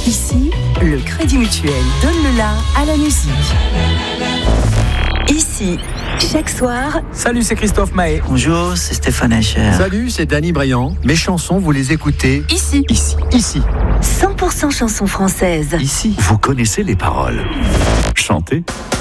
Ici, le Crédit Mutuel donne le la à la musique. Ici, chaque soir... Salut, c'est Christophe Maé. Bonjour, c'est Stéphane Echer. Salut, c'est Danny Briand. Mes chansons, vous les écoutez Ici. 100% chansons françaises. Ici, Vous connaissez les paroles. Chantez.